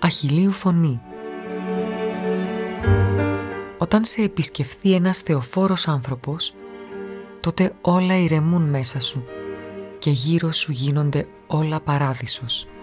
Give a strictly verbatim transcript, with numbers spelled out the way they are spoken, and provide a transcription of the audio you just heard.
Αχιλλείου φωνή. Όταν σε επισκεφθεί ένας θεοφόρος άνθρωπος, τότε όλα ηρεμούν μέσα σου και γύρω σου γίνονται όλα παράδεισος.